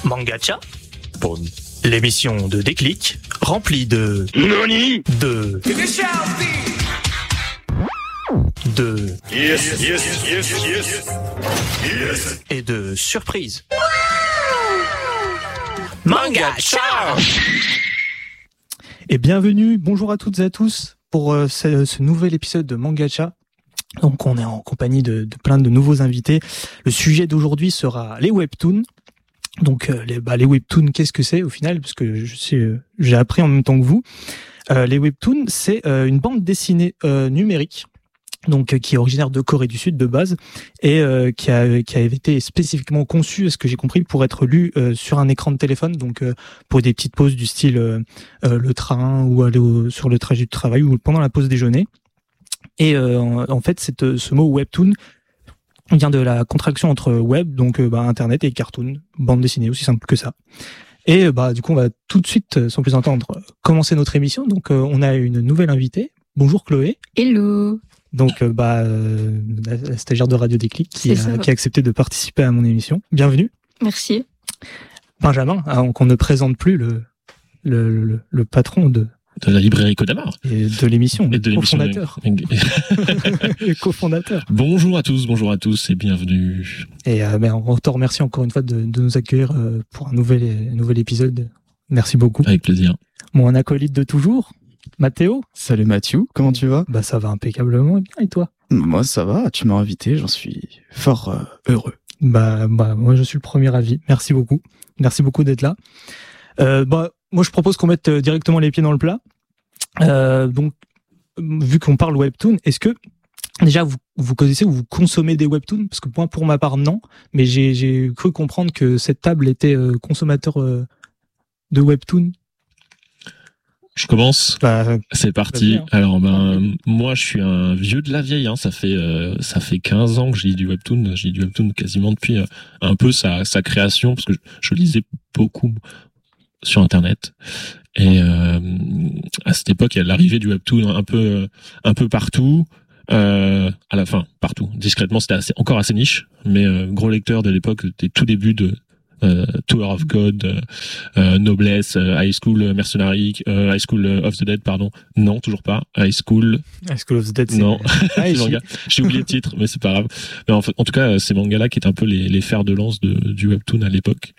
Mangacha, Pon. l'émission de Déclic, remplie de... Nani? De... Yes. Et de surprises. Mangacha. Et bienvenue, bonjour à toutes et à tous pour ce nouvel épisode de Mangacha. Donc on est en compagnie de plein de nouveaux invités. Le sujet d'aujourd'hui sera les webtoons. Donc les webtoons, qu'est-ce que c'est au final? Parce que j'ai appris en même temps que vous. Les webtoons, c'est une bande dessinée numérique, donc qui est originaire de Corée du Sud de base et qui a été spécifiquement conçue, à ce que j'ai compris, pour être lu sur un écran de téléphone, donc pour des petites pauses du style le train ou aller sur le trajet du travail ou pendant la pause déjeuner. Et en fait, ce mot webtoon vient de la contraction entre web, donc internet, et cartoon, bande dessinée, aussi simple que ça. Et du coup, on va tout de suite, sans plus attendre, commencer notre émission. Donc on a une nouvelle invitée. Bonjour Chloé. Hello. Donc la stagiaire de Radio Déclic qui a accepté de participer à mon émission. Bienvenue. Merci. Benjamin, qu'on ne présente plus, le patron de la librairie Kodamar. Et de l'émission, le cofondateur. Le cofondateur. Bonjour à tous et bienvenue. Et on te remercie encore une fois de nous accueillir pour un nouvel épisode. Merci beaucoup. Avec plaisir. Mon acolyte de toujours, Mathéo. Salut Mathieu, comment tu vas? Ça va impeccablement bien, et toi? Moi ça va, tu m'as invité, j'en suis fort heureux. Moi je suis le premier ravi. Merci beaucoup d'être là. Moi je propose qu'on mette directement les pieds dans le plat. Donc vu qu'on parle webtoon, est-ce que déjà vous connaissez ou vous consommez des webtoons? Parce que moi pour ma part non, mais j'ai cru comprendre que cette table était consommateur de webtoon. Je commence. C'est parti. Alors moi je suis un vieux de la vieille, hein. Ça fait 15 ans que j'ai du webtoon. J'ai du webtoon quasiment depuis un peu sa création, parce que je lisais beaucoup sur internet. Et à cette époque, il y a l'arrivée du webtoon un peu partout. À la fin, partout. Discrètement, c'était encore assez niche, mais gros lecteur de l'époque, des tout débuts de Tower of God, Noblesse, High School Mercenary, High School of the Dead, pardon. Non, toujours pas. High School of the Dead, non. J'ai oublié le titre, mais c'est pas grave. Mais en tout cas, ces mangas-là qui étaient un peu les fers de lance du webtoon à l'époque.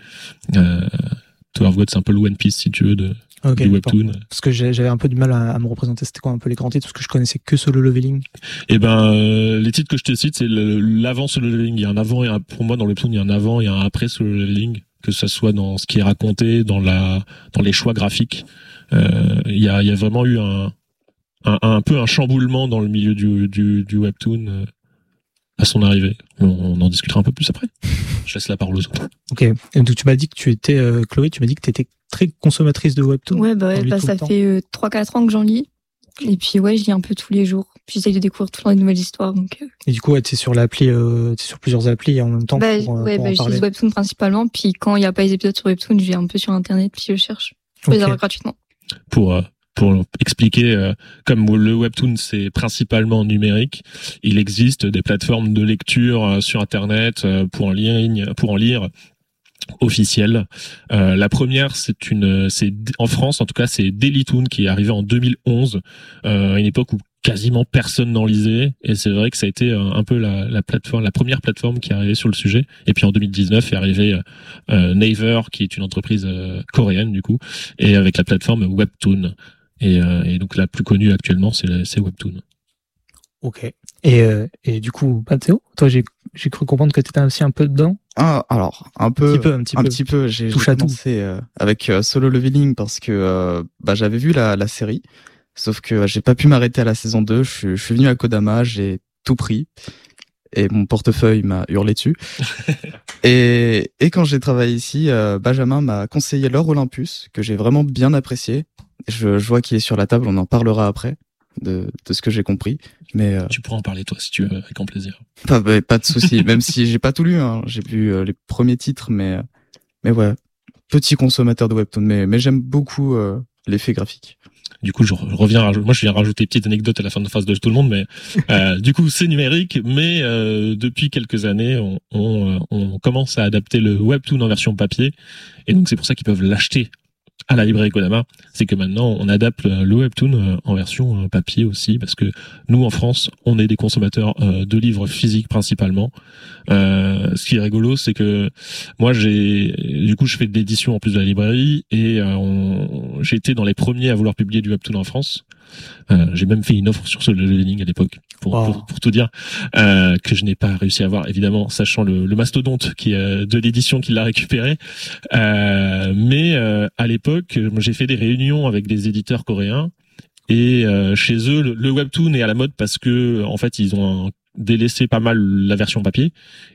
Tower of God, c'est un peu le One Piece, si tu veux, du webtoon. Parce que j'avais un peu du mal à me représenter, c'était quoi un peu les grands titres, parce que je connaissais que Solo Leveling. Et les titres que je te cite, c'est l'avant Solo Leveling. Il y a un avant et pour moi, dans le webtoon, il y a un avant et un après Solo Leveling, que ça soit dans ce qui est raconté, dans les choix graphiques. Il y a vraiment eu un peu un chamboulement dans le milieu du webtoon, à son arrivée. On en discutera un peu plus après. Je laisse la parole aux autres. Ok. Et donc tu m'as dit que tu étais, Chloé, tu étais très consommatrice de webtoon. Ouais, ça fait 3-4 ans que j'en lis. Et puis je lis un peu tous les jours. Puis j'essaye de découvrir tout le temps des nouvelles histoires. Donc. Et du coup, t'es sur l'appli, t'es sur plusieurs applis en même temps pour en parler. J'utilise Webtoon principalement. Puis quand il n'y a pas les épisodes sur Webtoon, je vais un peu sur Internet puis je cherche. Je peux les avoir gratuitement. Pour expliquer, comme le webtoon c'est principalement numérique, il existe des plateformes de lecture sur internet pour en lire officielles. La première c'est en France en tout cas, c'est Dailytoon qui est arrivé en 2011, à une époque où quasiment personne n'en lisait, et c'est vrai que ça a été un peu la première plateforme qui est arrivée sur le sujet. Et puis en 2019 est arrivé Naver, qui est une entreprise coréenne du coup, et avec la plateforme Webtoon. Et donc la plus connue actuellement, c'est Webtoon. Ok. Et du coup, Mathéo, toi j'ai cru comprendre que tu étais aussi un peu dedans. Alors un petit peu. J'ai commencé avec Solo Leveling parce que j'avais vu la série, sauf que j'ai pas pu m'arrêter à la saison 2. Je suis venu à Kodama, j'ai tout pris et mon portefeuille m'a hurlé dessus. et quand j'ai travaillé ici, Benjamin m'a conseillé l'Or Olympus, que j'ai vraiment bien apprécié. Je vois qu'il est sur la table, on en parlera après de ce que j'ai compris. Mais tu pourras en parler toi si tu veux, avec grand plaisir. Pas de souci, même si j'ai pas tout lu, hein. J'ai lu les premiers titres, mais ouais, petit consommateur de webtoon, mais j'aime beaucoup l'effet graphique. Du coup, je viens rajouter une petite anecdote à la fin de phrase de tout le monde, mais du coup, c'est numérique, mais depuis quelques années, on commence à adapter le webtoon en version papier, et donc c'est pour ça qu'ils peuvent l'acheter à la librairie Kodama. C'est que maintenant, on adapte le webtoon en version papier aussi, parce que nous, en France, on est des consommateurs de livres physiques principalement. Ce qui est rigolo, c'est que moi, je fais de l'édition en plus de la librairie, et j'ai été dans les premiers à vouloir publier du webtoon en France. J'ai même fait une offre sur Solo Leveling à l'époque, pour tout dire, que je n'ai pas réussi à avoir, évidemment, sachant le mastodonte qui est de l'édition qui l'a récupéré. Mais à l'époque, j'ai fait des réunions avec des éditeurs coréens, et chez eux, le webtoon est à la mode parce que en fait, ils ont délaissé pas mal la version papier,